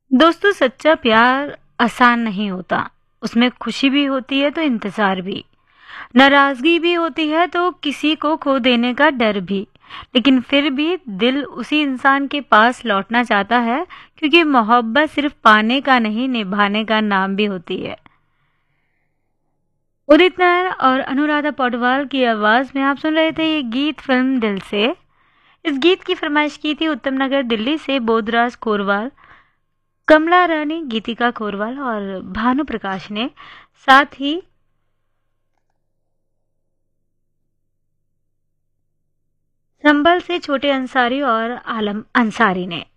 दोस्तों, सच्चा प्यार आसान नहीं होता। उसमें खुशी भी होती है तो इंतजार भी, नाराजगी भी होती है तो किसी को खो देने का डर भी। लेकिन फिर भी दिल उसी इंसान के पास लौटना चाहता है, क्योंकि मोहब्बत सिर्फ पाने का नहीं, निभाने का नाम भी होती है। उदित नायर और अनुराधा पौडवाल की आवाज में आप सुन रहे थे ये गीत फिल्म दिल से। इस गीत की फरमाइश की थी उत्तम नगर दिल्ली से बोधराज कोरवाल, कमला रानी, गीतिका कोरवाल और भानु प्रकाश ने। साथ ही संभल से छोटे अंसारी और आलम अंसारी ने।